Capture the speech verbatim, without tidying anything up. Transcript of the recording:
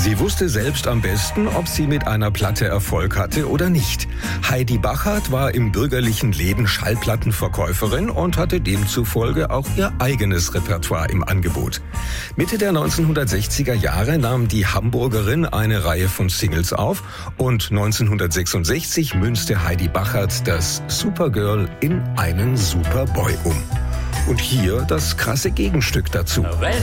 Sie wusste selbst am besten, ob sie mit einer Platte Erfolg hatte oder nicht. Heidi Bachert war im bürgerlichen Leben Schallplattenverkäuferin und hatte demzufolge auch ihr eigenes Repertoire im Angebot. Mitte der neunzehnhundertsechziger Jahre nahm die Hamburgerin eine Reihe von Singles auf und neunzehnhundertsechsundsechzig münzte Heidi Bachert das Supergirl in einen Superboy um. Und hier das krasse Gegenstück dazu. When